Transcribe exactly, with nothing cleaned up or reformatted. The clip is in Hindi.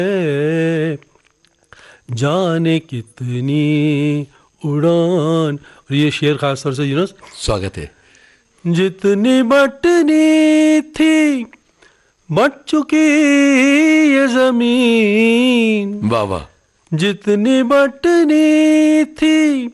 जाने कितनी उड़ान। और ये शेर खास तौर से यूनुस, स्वागत है। जितनी बटनी थी बट चुकी ये जमीन, वाह वाह। जितनी बटनी थी